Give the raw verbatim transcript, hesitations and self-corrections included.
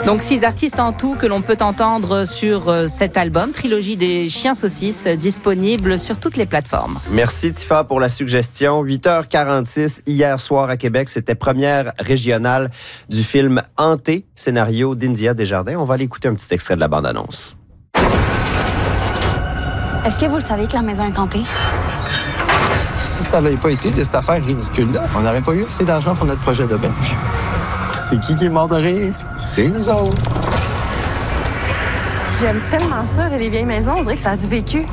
Donc six artistes en tout que l'on peut entendre sur euh, cet album, Trilogie des chiens saucisses, disponible sur toutes les plateformes. Merci Tifa pour la suggestion. huit heures quarante-six, hier soir à Québec, c'était première régionale du film Hanté, scénario d'India Desjardins. On va aller écouter un petit extrait de la bande-annonce. Est-ce que vous le savez que la maison est hantée? Si ça n'avait pas été de cette affaire ridicule-là, on n'aurait pas eu assez d'argent pour notre projet de bench. C'est qui qui est mort de rire? C'est nous autres. J'aime tellement ça, les vieilles maisons. On dirait que ça a du vécu.